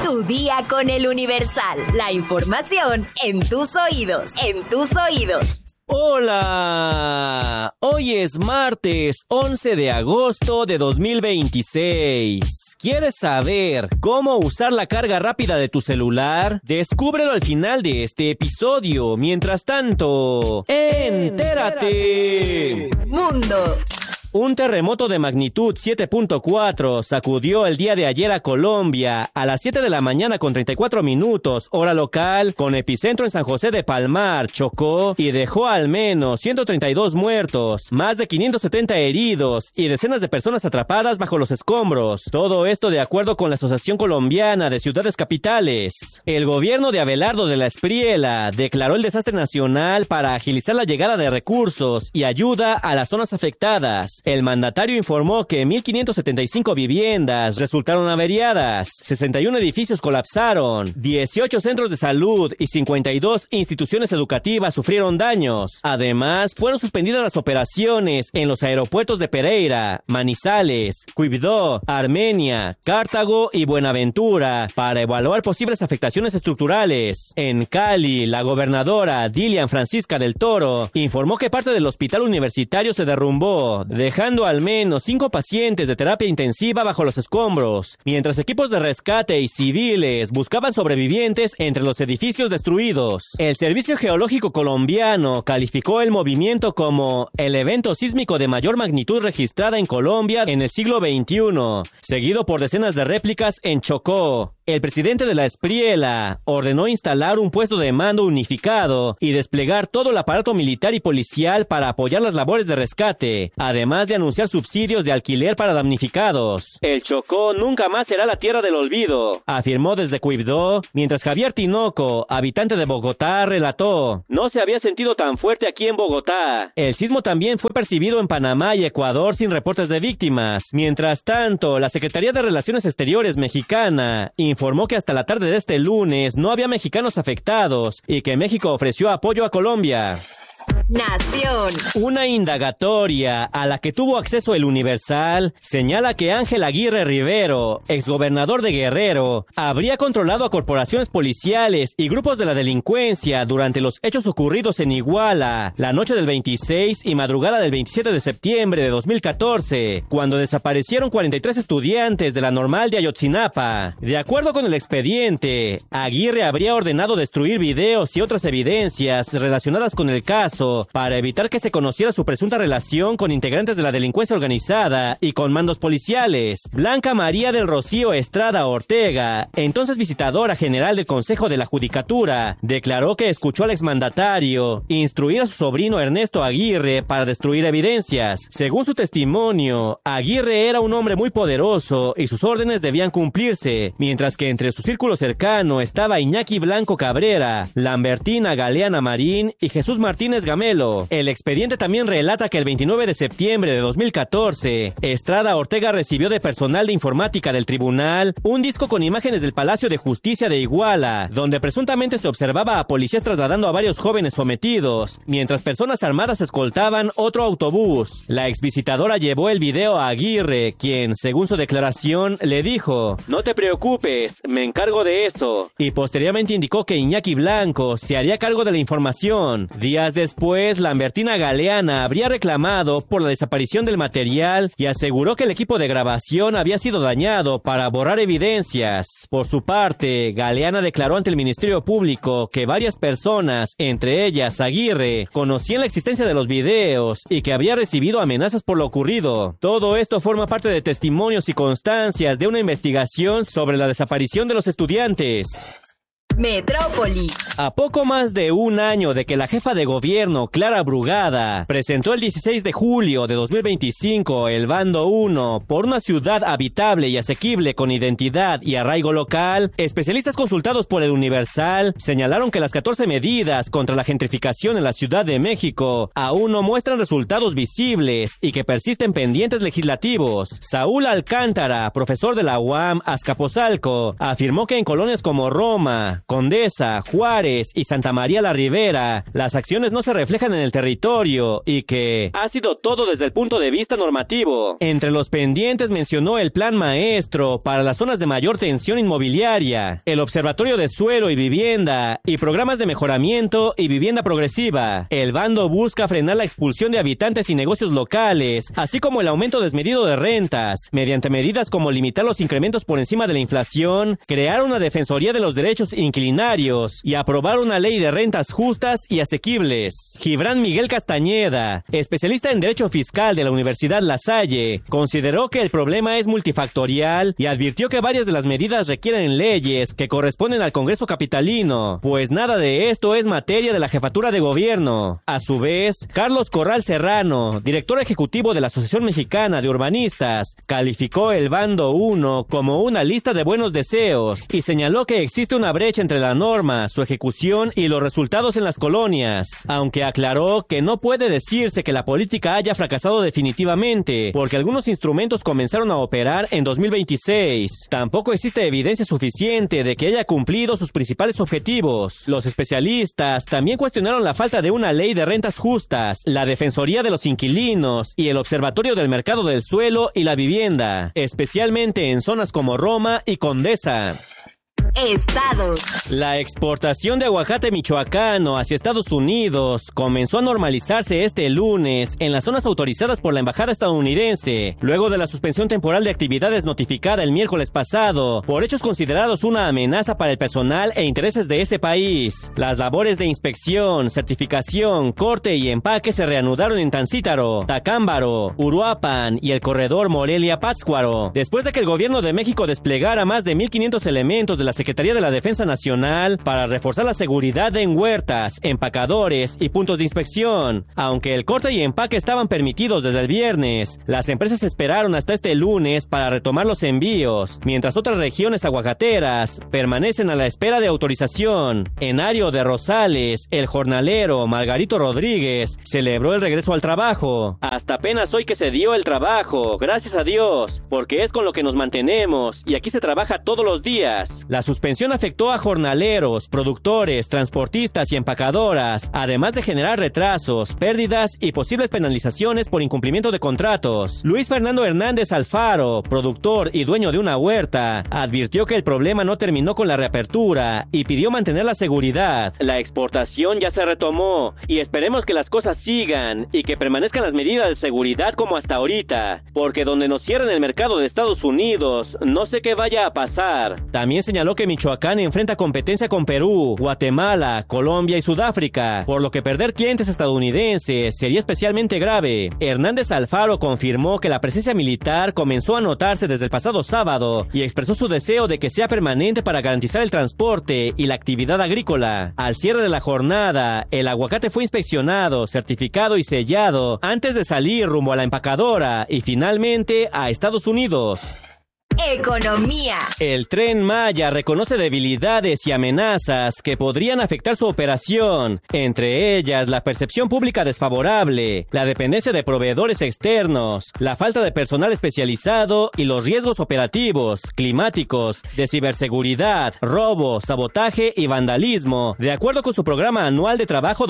Tu día con el Universal. La información en tus oídos. En tus oídos. Hola, hoy es martes 11 de agosto de 2026. ¿Quieres saber cómo usar la carga rápida de tu celular? Descúbrelo al final de este episodio. Mientras tanto, ¡entérate! Mundo. Un terremoto de magnitud 7.4 sacudió el día de ayer a Colombia a las 7 de la mañana con 34 minutos, hora local, con epicentro en San José de Palmar, Chocó, y dejó al menos 132 muertos, más de 570 heridos y decenas de personas atrapadas bajo los escombros. Todo esto de acuerdo con la Asociación Colombiana de Ciudades Capitales. El gobierno de Abelardo de la Espriella declaró el desastre nacional para agilizar la llegada de recursos y ayuda a las zonas afectadas. El mandatario informó que 1.575 viviendas resultaron averiadas, 61 edificios colapsaron, 18 centros de salud y 52 instituciones educativas sufrieron daños. Además, fueron suspendidas las operaciones en los aeropuertos de Pereira, Manizales, Quibdó, Armenia, Cartago y Buenaventura para evaluar posibles afectaciones estructurales. En Cali, la gobernadora Dilian Francisca del Toro informó que parte del hospital universitario se derrumbó, dejando al menos 5 pacientes de terapia intensiva bajo los escombros, mientras equipos de rescate y civiles buscaban sobrevivientes entre los edificios destruidos. El Servicio Geológico Colombiano calificó el movimiento como el evento sísmico de mayor magnitud registrada en Colombia en el siglo XXI, seguido por decenas de réplicas en Chocó. El presidente de la Espriella ordenó instalar un puesto de mando unificado y desplegar todo el aparato militar y policial para apoyar las labores de rescate, además de anunciar subsidios de alquiler para damnificados. El Chocó nunca más será la tierra del olvido, afirmó desde Quibdó, mientras Javier Tinoco, habitante de Bogotá, relató: no se había sentido tan fuerte aquí en Bogotá. El sismo también fue percibido en Panamá y Ecuador sin reportes de víctimas. Mientras tanto, la Secretaría de Relaciones Exteriores mexicana informó que hasta la tarde de este lunes no había mexicanos afectados y que México ofreció apoyo a Colombia. Nación. Una indagatoria a la que tuvo acceso el Universal señala que Ángel Aguirre Rivero, exgobernador de Guerrero, habría controlado a corporaciones policiales y grupos de la delincuencia durante los hechos ocurridos en Iguala la noche del 26 y madrugada del 27 de septiembre de 2014, cuando desaparecieron 43 estudiantes de la Normal de Ayotzinapa. De acuerdo con el expediente, Aguirre habría ordenado destruir videos y otras evidencias relacionadas con el caso para evitar que se conociera su presunta relación con integrantes de la delincuencia organizada y con mandos policiales. Blanca María del Rocío Estrada Ortega, entonces visitadora general del Consejo de la Judicatura, declaró que escuchó al exmandatario instruir a su sobrino Ernesto Aguirre para destruir evidencias. Según su testimonio, Aguirre era un hombre muy poderoso y sus órdenes debían cumplirse, mientras que entre su círculo cercano estaba Iñaki Blanco Cabrera, Lambertina Galeana Marín y Jesús Martínez Gamelo. El expediente también relata que el 29 de septiembre de 2014, Estrada Ortega recibió de personal de informática del tribunal un disco con imágenes del Palacio de Justicia de Iguala, donde presuntamente se observaba a policías trasladando a varios jóvenes sometidos, mientras personas armadas escoltaban otro autobús. La exvisitadora llevó el video a Aguirre, quien, según su declaración, le dijo: no te preocupes, me encargo de eso, y posteriormente indicó que Iñaki Blanco se haría cargo de la información. Días después, Lambertina Galeana habría reclamado por la desaparición del material y aseguró que el equipo de grabación había sido dañado para borrar evidencias. Por su parte, Galeana declaró ante el Ministerio Público que varias personas, entre ellas Aguirre, conocían la existencia de los videos y que había recibido amenazas por lo ocurrido. Todo esto forma parte de testimonios y constancias de una investigación sobre la desaparición de los estudiantes. Metrópoli. A poco más de un año de que la jefa de gobierno, Clara Brugada, presentó el 16 de julio de 2025 el Bando 1 por una ciudad habitable y asequible con identidad y arraigo local, especialistas consultados por el Universal señalaron que las 14 medidas contra la gentrificación en la Ciudad de México aún no muestran resultados visibles y que persisten pendientes legislativos. Saúl Alcántara, profesor de la UAM Azcapotzalco, afirmó que en colonias como Roma, Condesa, Juárez y Santa María la Ribera, las acciones no se reflejan en el territorio y que ha sido todo desde el punto de vista normativo. Entre los pendientes mencionó el Plan Maestro para las zonas de mayor tensión inmobiliaria, el Observatorio de Suelo y Vivienda y programas de mejoramiento y vivienda progresiva. El bando busca frenar la expulsión de habitantes y negocios locales, así como el aumento desmedido de rentas, mediante medidas como limitar los incrementos por encima de la inflación, crear una Defensoría de los Derechos Inquilinarios y aprobar una ley de rentas justas y asequibles. Gibran Miguel Castañeda, especialista en Derecho Fiscal de la Universidad La Salle, consideró que el problema es multifactorial y advirtió que varias de las medidas requieren leyes que corresponden al Congreso capitalino, pues nada de esto es materia de la jefatura de gobierno. A su vez, Carlos Corral Serrano, director ejecutivo de la Asociación Mexicana de Urbanistas, calificó el Bando 1 como una lista de buenos deseos y señaló que existe una brecha entre la norma, su ejecución y los resultados en las colonias, aunque aclaró que no puede decirse que la política haya fracasado definitivamente, porque algunos instrumentos comenzaron a operar en 2026. Tampoco existe evidencia suficiente de que haya cumplido sus principales objetivos. Los especialistas también cuestionaron la falta de una ley de rentas justas, la Defensoría de los Inquilinos y el Observatorio del Mercado del Suelo y la Vivienda, especialmente en zonas como Roma y Condesa. Estados. La exportación de aguacate michoacano hacia Estados Unidos comenzó a normalizarse este lunes en las zonas autorizadas por la embajada estadounidense, luego de la suspensión temporal de actividades notificada el miércoles pasado por hechos considerados una amenaza para el personal e intereses de ese país. Las labores de inspección, certificación, corte y empaque se reanudaron en Tancítaro, Tacámbaro, Uruapan y el corredor Morelia-Pátzcuaro, después de que el gobierno de México desplegara más de 1,500 elementos de la Secretaría de la Defensa Nacional para reforzar la seguridad en huertas, empacadores y puntos de inspección. Aunque el corte y empaque estaban permitidos desde el viernes, las empresas esperaron hasta este lunes para retomar los envíos, mientras otras regiones aguacateras permanecen a la espera de autorización. En Ario de Rosales, el jornalero Margarito Rodríguez celebró el regreso al trabajo. Hasta apenas hoy que se dio el trabajo, gracias a Dios, porque es con lo que nos mantenemos y aquí se trabaja todos los días. La suspensión afectó a jornaleros, productores, transportistas y empacadoras, además de generar retrasos, pérdidas y posibles penalizaciones por incumplimiento de contratos. Luis Fernando Hernández Alfaro, productor y dueño de una huerta, advirtió que el problema no terminó con la reapertura y pidió mantener la seguridad. La exportación ya se retomó y esperemos que las cosas sigan y que permanezcan las medidas de seguridad como hasta ahorita, porque donde nos cierren el mercado de Estados Unidos, no sé qué vaya a pasar. También señaló que Michoacán enfrenta competencia con Perú, Guatemala, Colombia y Sudáfrica, por lo que perder clientes estadounidenses sería especialmente grave. Hernández Alfaro confirmó que la presencia militar comenzó a notarse desde el pasado sábado y expresó su deseo de que sea permanente para garantizar el transporte y la actividad agrícola. Al cierre de la jornada, el aguacate fue inspeccionado, certificado y sellado antes de salir rumbo a la empacadora y finalmente a Estados Unidos. Economía. El Tren Maya reconoce debilidades y amenazas que podrían afectar su operación, entre ellas la percepción pública desfavorable, la dependencia de proveedores externos, la falta de personal especializado y los riesgos operativos, climáticos, de ciberseguridad, robo, sabotaje y vandalismo, de acuerdo con su programa anual de trabajo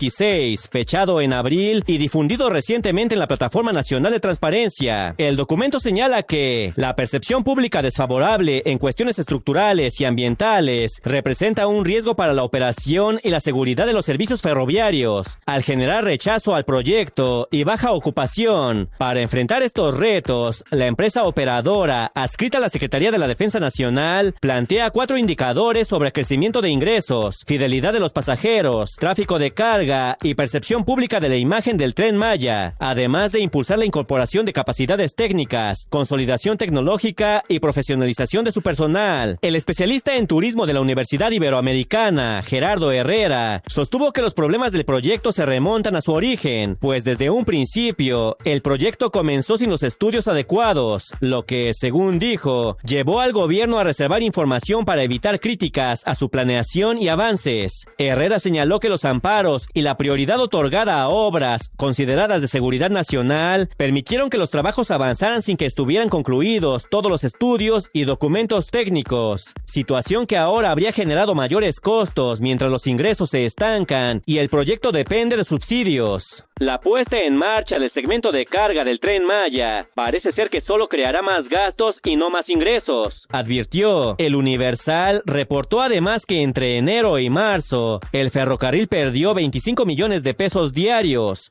2026, fechado en abril y difundido recientemente en la Plataforma Nacional de Transparencia. El documento señala que la percepción pública desfavorable en cuestiones estructurales y ambientales representa un riesgo para la operación y la seguridad de los servicios ferroviarios, al generar rechazo al proyecto y baja ocupación. Para enfrentar estos retos, la empresa operadora, adscrita a la Secretaría de la Defensa Nacional, plantea 4 indicadores sobre crecimiento de ingresos, fidelidad de los pasajeros, tráfico de carga y percepción pública de la imagen del Tren Maya, además de impulsar la incorporación de capacidades técnicas, consolidación tecnológica y profesionalización de su personal. El especialista en turismo de la Universidad Iberoamericana, Gerardo Herrera, sostuvo que los problemas del proyecto se remontan a su origen, pues desde un principio, el proyecto comenzó sin los estudios adecuados, lo que, según dijo, llevó al gobierno a reservar información para evitar críticas a su planeación y avances. Herrera señaló que los amparos y la prioridad otorgada a obras consideradas de seguridad nacional permitieron que los trabajos avanzaran sin que estuvieran concluidos todos todos los estudios y documentos técnicos, situación que ahora habría generado mayores costos mientras los ingresos se estancan y el proyecto depende de subsidios. La puesta en marcha del segmento de carga del Tren Maya parece ser que solo creará más gastos y no más ingresos, advirtió. El Universal reportó además que entre enero y marzo, el ferrocarril perdió 25 millones de pesos diarios,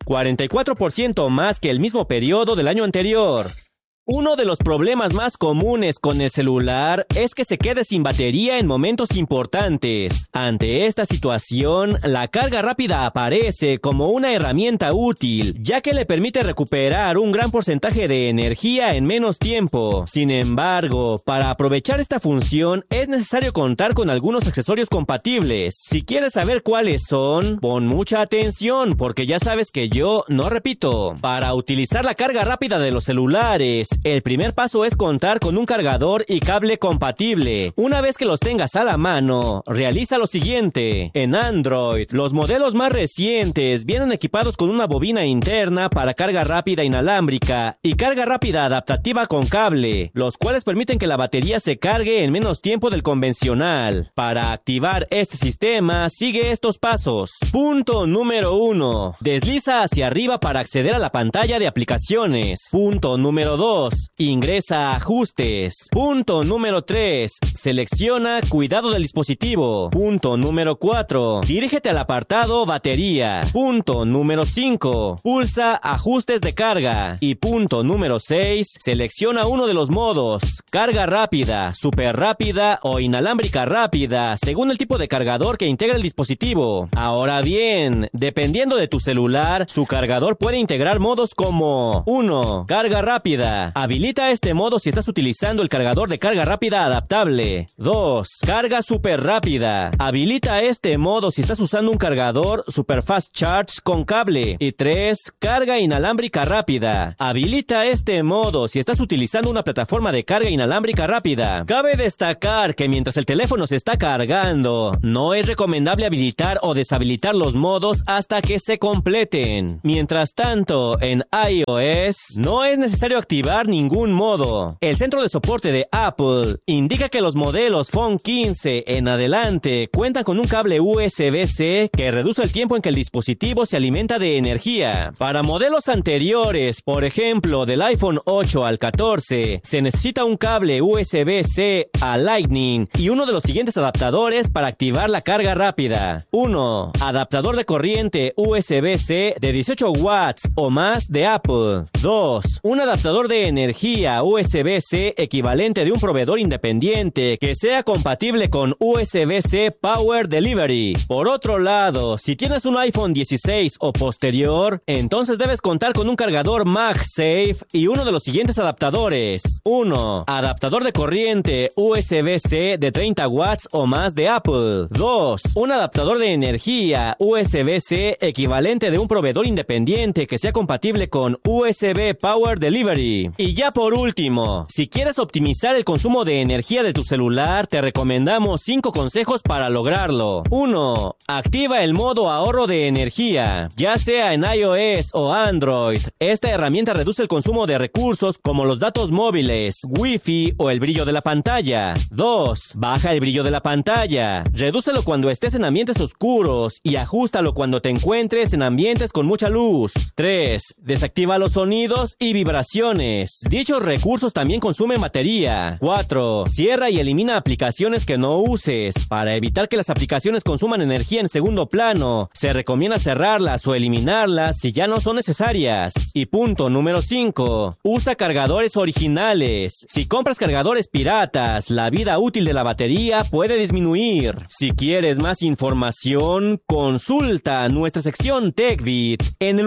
44% más que el mismo periodo del año anterior. Uno de los problemas más comunes con el celular es que se quede sin batería en momentos importantes. Ante esta situación, la carga rápida aparece como una herramienta útil, ya que le permite recuperar un gran porcentaje de energía en menos tiempo. Sin embargo, para aprovechar esta función es necesario contar con algunos accesorios compatibles. Si quieres saber cuáles son, pon mucha atención porque ya sabes que yo no repito. Para utilizar la carga rápida de los celulares, el primer paso es contar con un cargador y cable compatible. Una vez que los tengas a la mano, realiza lo siguiente. En Android, los modelos más recientes vienen equipados con una bobina interna para carga rápida inalámbrica y carga rápida adaptativa con cable, los cuales permiten que la batería se cargue en menos tiempo del convencional. Para activar este sistema, sigue estos pasos. Punto número 1. Desliza hacia arriba para acceder a la pantalla de aplicaciones. Punto número 2. Ingresa a Ajustes. Punto número 3. Selecciona Cuidado del dispositivo. Punto número 4. Dirígete al apartado Batería. Punto número 5. Pulsa Ajustes de carga. Y punto número 6. Selecciona uno de los modos: carga rápida, super rápida o inalámbrica rápida, según el tipo de cargador que integra el dispositivo. Ahora bien, dependiendo de tu celular, su cargador puede integrar modos como: 1. Carga rápida. Habilita este modo si estás utilizando el cargador de carga rápida adaptable. 2. Carga super rápida. Habilita este modo si estás usando un cargador Super Fast Charge con cable. Y 3. Carga inalámbrica rápida. Habilita este modo si estás utilizando una plataforma de carga inalámbrica rápida. Cabe destacar que mientras el teléfono se está cargando, no es recomendable habilitar o deshabilitar los modos hasta que se completen. Mientras tanto, en iOS, no es necesario activar ningún modo. El centro de soporte de Apple indica que los modelos Phone 15 en adelante cuentan con un cable USB-C que reduce el tiempo en que el dispositivo se alimenta de energía. Para modelos anteriores, por ejemplo del iPhone 8 al 14, se necesita un cable USB-C a Lightning y uno de los siguientes adaptadores para activar la carga rápida. 1. Adaptador de corriente USB-C de 18 watts o más de Apple. 2. Un adaptador de energía USB-C equivalente de un proveedor independiente que sea compatible con USB-C Power Delivery. Por otro lado, si tienes un iPhone 16 o posterior, entonces debes contar con un cargador MagSafe y uno de los siguientes adaptadores. 1. Adaptador de corriente USB-C de 30 watts o más de Apple. 2. Un adaptador de energía USB-C equivalente de un proveedor independiente que sea compatible con USB Power Delivery. Y ya por último, si quieres optimizar el consumo de energía de tu celular, te recomendamos 5 consejos para lograrlo. 1. Activa el modo ahorro de energía. Ya sea en iOS o Android, esta herramienta reduce el consumo de recursos como los datos móviles, Wi-Fi o el brillo de la pantalla. 2. Baja el brillo de la pantalla. Redúcelo cuando estés en ambientes oscuros y ajústalo cuando te encuentres en ambientes con mucha luz. 3. Desactiva los sonidos y vibraciones. Dichos recursos también consumen batería. 4. Cierra y elimina aplicaciones que no uses. Para evitar que las aplicaciones consuman energía en segundo plano, se recomienda cerrarlas o eliminarlas si ya no son necesarias. Y punto número 5. Usa cargadores originales. Si compras cargadores piratas, la vida útil de la batería puede disminuir. Si quieres más información, consulta nuestra sección TechBit en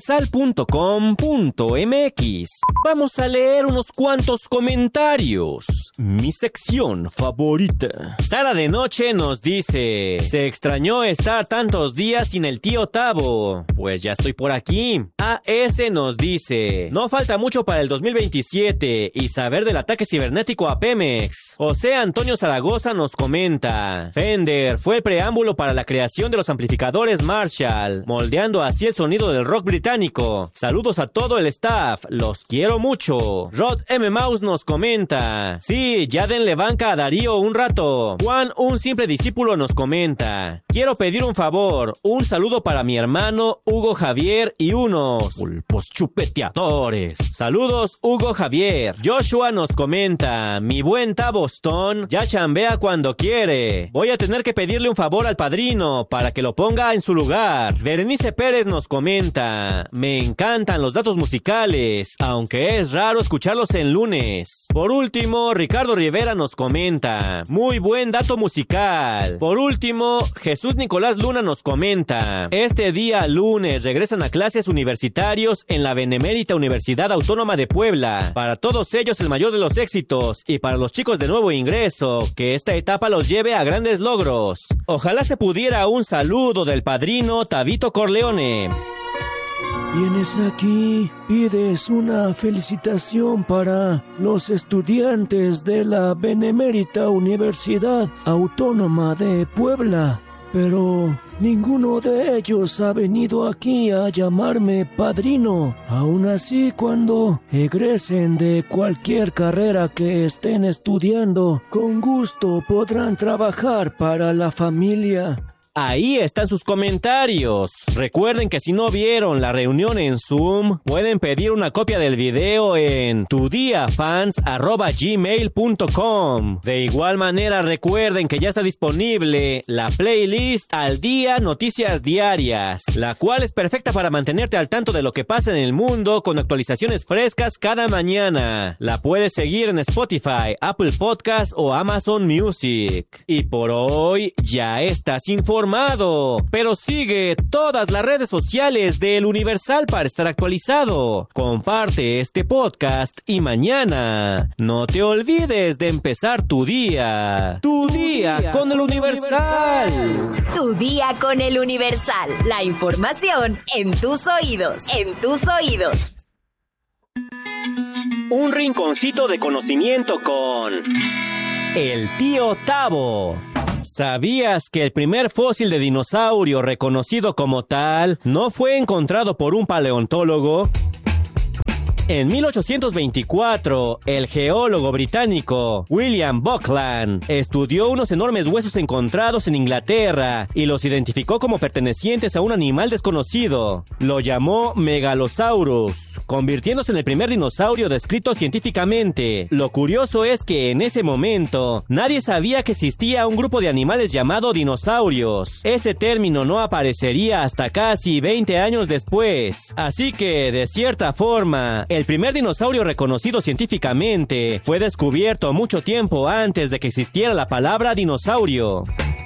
eluniversal.com.mx. Vamos a leer unos cuantos comentarios. Mi sección favorita. Sara de Noche nos dice: se extrañó estar tantos días sin el tío Tavo. Pues ya estoy por aquí. AS nos dice: no falta mucho para el 2027 y saber del ataque cibernético a Pemex. José Antonio Zaragoza nos comenta: Fender fue el preámbulo para la creación de los amplificadores Marshall, moldeando así el sonido del rock británico. Saludos a todo el staff, los quiero mucho. mucho. Rod M. Mouse nos comenta: sí, ya denle banca a Darío un rato. Juan, un simple discípulo, nos comenta: quiero pedir un favor, un saludo para mi hermano Hugo Javier y unos pulpos chupeteadores. Saludos, Hugo Javier. Joshua nos comenta: mi buen Tabostón ya chambea cuando quiere. Voy a tener que pedirle un favor al padrino para que lo ponga en su lugar. Berenice Pérez nos comenta: me encantan los datos musicales, aunque es raro escucharlos en lunes. Por último, Ricardo Rivera nos comenta: muy buen dato musical. Por último, Jesús Nicolás Luna nos comenta: este día lunes regresan a clases universitarios en la Benemérita Universidad Autónoma de Puebla. Para todos ellos el mayor de los éxitos, y para los chicos de nuevo ingreso, que esta etapa los lleve a grandes logros. Ojalá se pudiera un saludo del padrino Tabito Corleone. Vienes aquí, pides una felicitación para los estudiantes de la Benemérita Universidad Autónoma de Puebla, pero ninguno de ellos ha venido aquí a llamarme padrino. Aún así, cuando egresen de cualquier carrera que estén estudiando, con gusto podrán trabajar para la familia. Ahí están sus comentarios. Recuerden que si no vieron la reunión en Zoom, pueden pedir una copia del video en tudiafans@gmail.com. De igual manera, recuerden que ya está disponible la playlist Al Día Noticias Diarias, la cual es perfecta para mantenerte al tanto de lo que pasa en el mundo con actualizaciones frescas cada mañana. La puedes seguir en Spotify, Apple Podcasts o Amazon Music. Y por hoy ya estás informado. Pero sigue todas las redes sociales del Universal para estar actualizado. Comparte este podcast y mañana no te olvides de empezar tu día. Tu día con el Universal. Tu día con el Universal. La información en tus oídos. En tus oídos. Un rinconcito de conocimiento con el tío Tavo. ¿Sabías que el primer fósil de dinosaurio reconocido como tal no fue encontrado por un paleontólogo? En 1824, el geólogo británico William Buckland estudió unos enormes huesos encontrados en Inglaterra y los identificó como pertenecientes a un animal desconocido. Lo llamó Megalosaurus, convirtiéndose en el primer dinosaurio descrito científicamente. Lo curioso es que en ese momento nadie sabía que existía un grupo de animales llamado dinosaurios. Ese término no aparecería hasta casi 20 años después. Así que, de cierta forma, el primer dinosaurio reconocido científicamente fue descubierto mucho tiempo antes de que existiera la palabra dinosaurio.